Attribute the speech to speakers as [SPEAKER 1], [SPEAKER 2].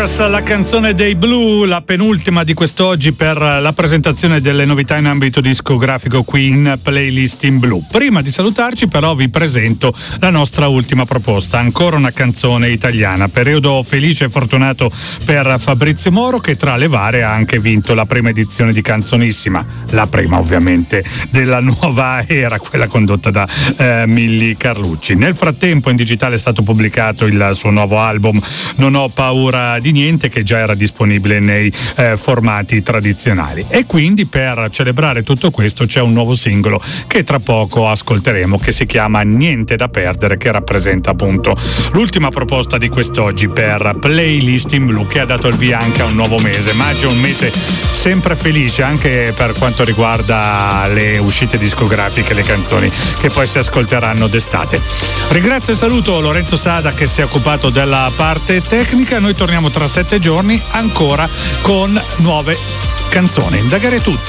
[SPEAKER 1] Brothers, la canzone dei Blue, la penultima di quest'oggi per la presentazione delle novità in ambito discografico qui in Playlist in Blu. Prima di salutarci però vi presento la nostra ultima proposta, ancora una canzone italiana, periodo felice e fortunato per Fabrizio Moro, che tra le varie ha anche vinto la prima edizione di Canzonissima, la prima ovviamente della nuova era, quella condotta da Milly Carlucci. Nel frattempo in digitale è stato pubblicato il suo nuovo album Non ho paura di niente, che già era disponibile nei formati tradizionali, e quindi per celebrare tutto questo c'è un nuovo singolo che tra poco ascolteremo, che si chiama Niente da perdere, che rappresenta appunto l'ultima proposta di quest'oggi per Playlist in Blu, che ha dato il via anche a un nuovo mese. Maggio è un mese sempre felice anche per quanto riguarda le uscite discografiche, le canzoni che poi si ascolteranno d'estate. Ringrazio e saluto Lorenzo Sada che si è occupato della parte tecnica. Noi torniamo tra 7 giorni ancora con nuove canzoni. Indagare tutto.